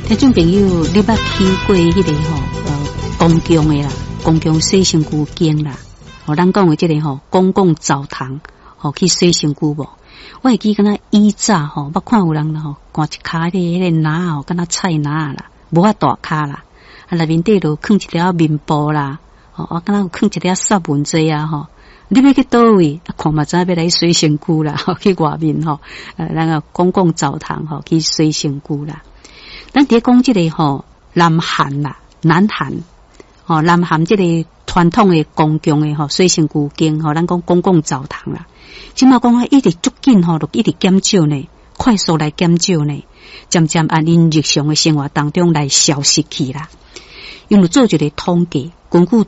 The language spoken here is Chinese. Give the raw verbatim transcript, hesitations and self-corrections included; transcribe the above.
听众朋友，你捌去过迄个吼呃公共的啦，公共洗身躯间啦，哦，咱讲的这个吼公共澡堂，吼去洗身躯无？我会记敢若以早吼，捌看有人啦吼，挂一骹的迄个篮吼，敢若菜篮啦，无法大骹啦，啊内面底就放一条面布啦，吼啊敢若放一条杀蚊剂啊吼。你要去倒位？啊，看嘛知要来洗身躯啦，吼去外面吼，呃，那个公共澡堂吼去洗身躯啦。咱伫讲即个吼南韩啦，南韩，吼南韩即个传统的公共的吼洗身躯间吼，咱讲公共澡堂啦。即马讲啊，一直足紧吼，就一直减少呢，快速来减少呢，渐渐按因日常的生活当中来消失去啦。因为做一个统计，根据